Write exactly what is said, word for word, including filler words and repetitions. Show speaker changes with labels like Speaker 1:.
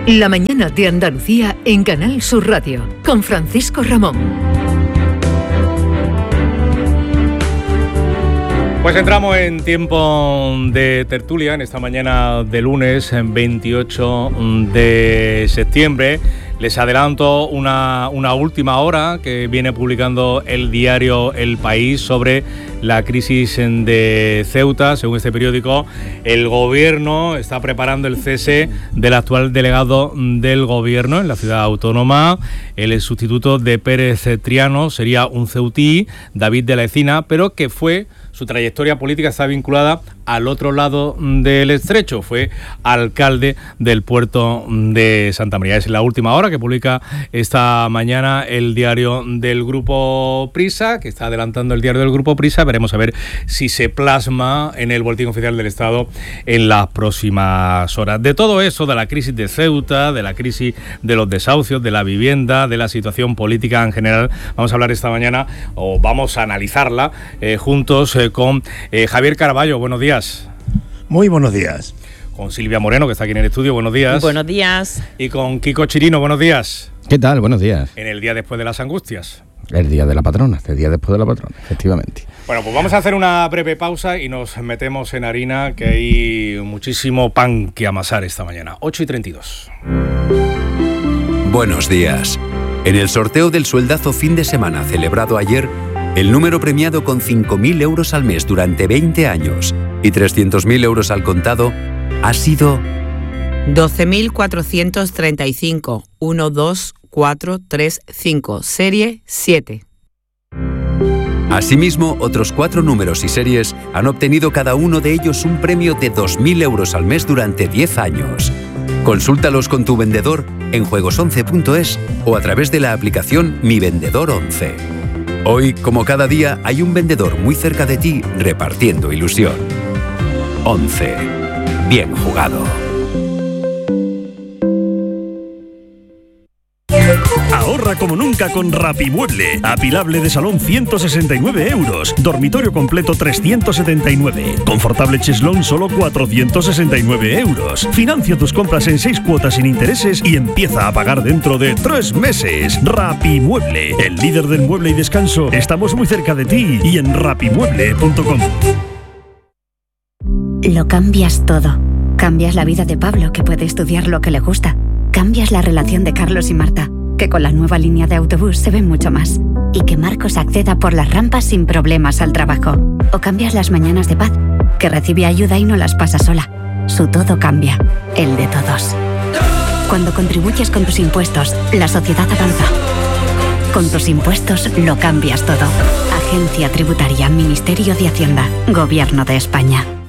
Speaker 1: La mañana de Andalucía en Canal Sur Radio, con Francisco Ramón.
Speaker 2: Pues entramos en tiempo de tertulia en esta mañana de lunes, veintiocho de septiembre. Les adelanto una, una última hora que viene publicando el diario El País sobre la crisis de Ceuta. Según este periódico, el gobierno está preparando el cese del actual delegado del gobierno en la ciudad autónoma. El sustituto de Pérez Triano sería un ceutí, David de la Ecina, pero que fue... Su trayectoria política está vinculada al otro lado del estrecho. Fue alcalde del puerto de Santa María. Es la última hora que publica esta mañana el diario del Grupo Prisa, que está adelantando el diario del Grupo Prisa. Veremos a ver si se plasma en el Boletín Oficial del Estado en las próximas horas. De todo eso, de la crisis de Ceuta, de la crisis de los desahucios, de la vivienda, de la situación política en general, vamos a hablar esta mañana, o vamos a analizarla eh, juntos eh, con eh, Javier Caraballo. Buenos días.
Speaker 3: Muy buenos días.
Speaker 2: Con Silvia Moreno, que está aquí en el estudio. Buenos días.
Speaker 4: Buenos días.
Speaker 2: Y con Kiko Chirino. Buenos días.
Speaker 5: ¿Qué tal? Buenos días.
Speaker 2: En el día después de las angustias.
Speaker 5: El día de la patrona, el día después de la patrona, efectivamente.
Speaker 2: Bueno, pues vamos a hacer una breve pausa y nos metemos en harina, que hay muchísimo pan que amasar esta mañana. ocho y treinta y dos.
Speaker 6: Buenos días. En el sorteo del sueldazo fin de semana celebrado ayer, el número premiado con cinco mil euros al mes durante veinte años y trescientos mil euros al contado ha sido
Speaker 4: doce mil cuatrocientos treinta y cinco, uno dos cuatro tres cinco, serie siete.
Speaker 6: Asimismo, otros cuatro números y series han obtenido cada uno de ellos un premio de dos mil euros al mes durante diez años. Consúltalos con tu vendedor en juegos once punto es o a través de la aplicación Mi Vendedor once. Hoy, como cada día, hay un vendedor muy cerca de ti repartiendo ilusión. once. Bien jugado.
Speaker 7: Ahorra como nunca con Rapimueble. Apilable de salón ciento sesenta y nueve euros. Dormitorio completo trescientos setenta y nueve. Confortable cheslón solo cuatrocientos sesenta y nueve euros. Financia tus compras en seis cuotas sin intereses y empieza a pagar dentro de tres meses. Rapimueble, el líder del mueble y descanso. Estamos muy cerca de ti y en rapimueble punto com.
Speaker 8: Lo cambias todo. Cambias la vida de Pablo, que puede estudiar lo que le gusta. Cambias la relación de Carlos y Marta, que con la nueva línea de autobús se ve mucho más. Y que Marcos acceda por las rampas sin problemas al trabajo. O cambias las mañanas de Paz, que recibe ayuda y no las pasa sola. Su todo cambia, el de todos. Cuando contribuyes con tus impuestos, la sociedad avanza. Con tus impuestos lo cambias todo. Agencia Tributaria, Ministerio de Hacienda, Gobierno de España.